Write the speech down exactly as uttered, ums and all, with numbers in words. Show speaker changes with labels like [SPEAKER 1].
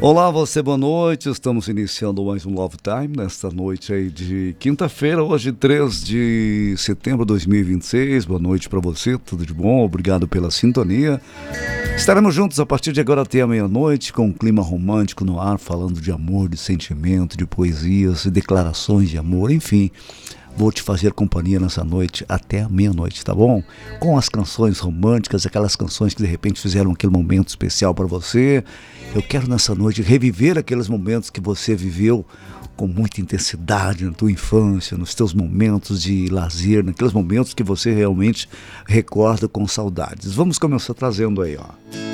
[SPEAKER 1] Olá, você, boa noite. Estamos iniciando mais um Love Time nesta noite aí de quinta-feira, hoje três de setembro de dois mil e vinte e seis. Boa noite para você, tudo de bom? Obrigado pela sintonia. Estaremos juntos a partir de agora até a meia-noite com um clima romântico no ar, falando de amor, de sentimento, de poesias, de declarações de amor, enfim. Vou te fazer companhia nessa noite até a meia-noite, tá bom? Com as canções românticas, aquelas canções que de repente fizeram aquele momento especial para você. Eu quero nessa noite reviver aqueles momentos que você viveu com muita intensidade na tua infância, nos teus momentos de lazer, naqueles momentos que você realmente recorda com saudades. Vamos começar trazendo aí, ó.